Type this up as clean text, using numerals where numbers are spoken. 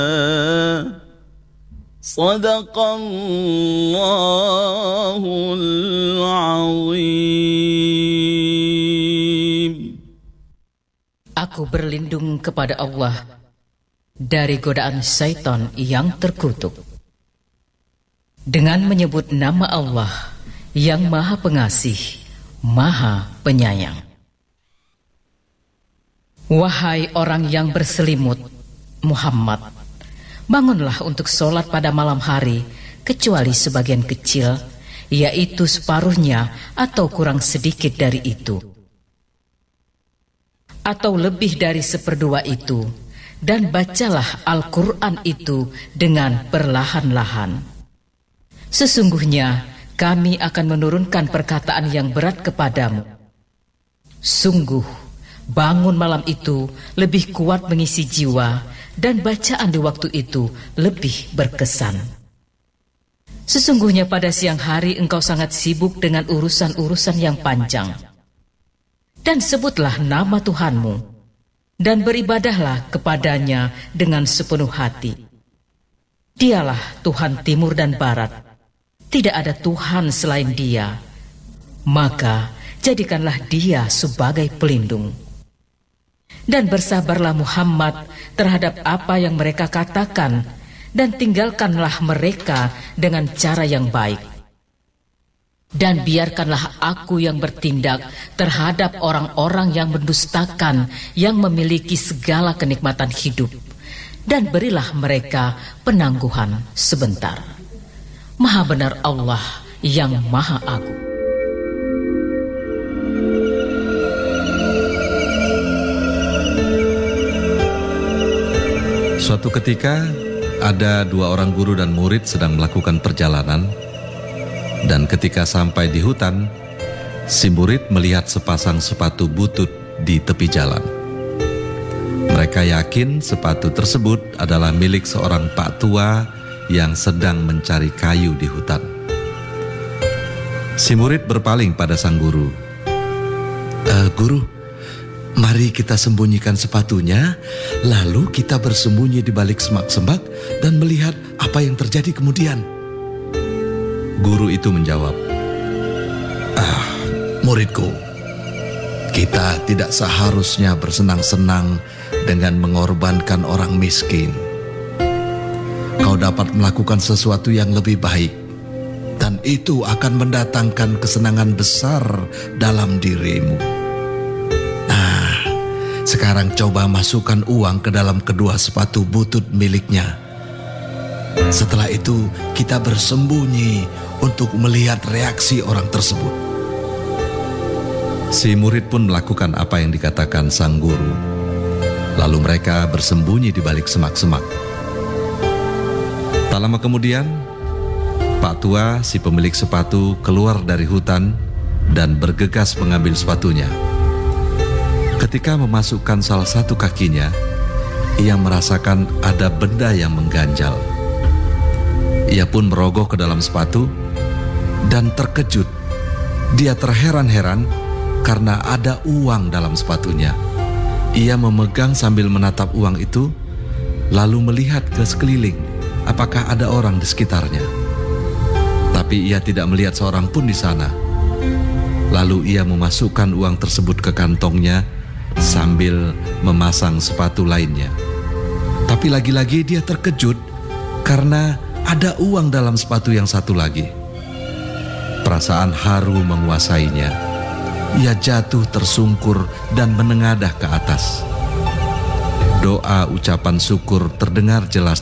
Sadaqallahul azim. Aku berlindung kepada Allah dari godaan syaitan yang terkutuk. Dengan menyebut nama Allah yang Maha Pengasih, Maha Penyayang. Wahai orang yang berselimut, Muhammad, bangunlah untuk sholat pada malam hari, kecuali sebagian kecil, yaitu separuhnya atau kurang sedikit dari itu, atau lebih dari seperdua itu, dan bacalah Al-Quran itu dengan perlahan-lahan. Sesungguhnya kami akan menurunkan perkataan yang berat kepadamu. Sungguh, bangun malam itu lebih kuat mengisi jiwa, dan bacaan di waktu itu lebih berkesan. Sesungguhnya pada siang hari engkau sangat sibuk dengan urusan-urusan yang panjang. Dan sebutlah nama Tuhanmu, dan beribadahlah kepadanya dengan sepenuh hati. Dialah Tuhan timur dan barat. Tidak ada Tuhan selain Dia. Maka jadikanlah Dia sebagai pelindung. Dan bersabarlah Muhammad terhadap apa yang mereka katakan, dan tinggalkanlah mereka dengan cara yang baik. Dan biarkanlah aku yang bertindak terhadap orang-orang yang mendustakan, yang memiliki segala kenikmatan hidup, dan berilah mereka penangguhan sebentar. Maha benar Allah yang Maha Agung. Suatu ketika, ada dua orang guru dan murid sedang melakukan perjalanan, dan ketika sampai di hutan, si murid melihat sepasang sepatu butut di tepi jalan. Mereka yakin sepatu tersebut adalah milik seorang pak tua yang sedang mencari kayu di hutan. Si murid berpaling pada sang guru. Guru, mari kita sembunyikan sepatunya, lalu kita bersembunyi di balik semak-semak dan melihat apa yang terjadi kemudian. Guru itu menjawab, muridku, kita tidak seharusnya bersenang-senang dengan mengorbankan orang miskin. Kau dapat melakukan sesuatu yang lebih baik, dan itu akan mendatangkan kesenangan besar dalam dirimu. Sekarang coba masukkan uang ke dalam kedua sepatu butut miliknya. Setelah itu kita bersembunyi untuk melihat reaksi orang tersebut. Si murid pun melakukan apa yang dikatakan sang guru. Lalu mereka bersembunyi di balik semak-semak. Tak lama kemudian, Pak Tua, si pemilik sepatu, keluar dari hutan dan bergegas mengambil sepatunya. Ketika memasukkan salah satu kakinya, ia merasakan ada benda yang mengganjal. Ia pun merogoh ke dalam sepatu dan terkejut. Dia terheran-heran karena ada uang dalam sepatunya. Ia memegang sambil menatap uang itu, lalu melihat ke sekeliling apakah ada orang di sekitarnya. Tapi ia tidak melihat seorang pun di sana. Lalu ia memasukkan uang tersebut ke kantongnya sambil memasang sepatu lainnya. Tapi lagi-lagi dia terkejut karena ada uang dalam sepatu yang satu lagi. Perasaan haru menguasainya. Ia jatuh tersungkur dan menengadah ke atas. Doa ucapan syukur terdengar jelas